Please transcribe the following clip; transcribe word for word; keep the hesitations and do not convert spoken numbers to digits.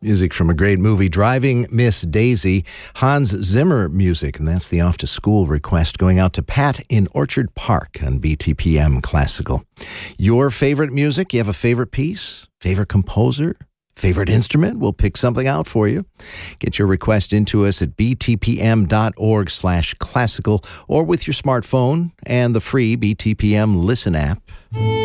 Music from a great movie, Driving Miss Daisy. Hans Zimmer music, and that's the Off to School request going out to Pat in Orchard Park on B T P M Classical. Your favorite music? You have a favorite piece? Favorite composer? Favorite instrument? We'll pick something out for you. Get your request into us at btpm.org slash classical or with your smartphone and the free B T P M Listen app.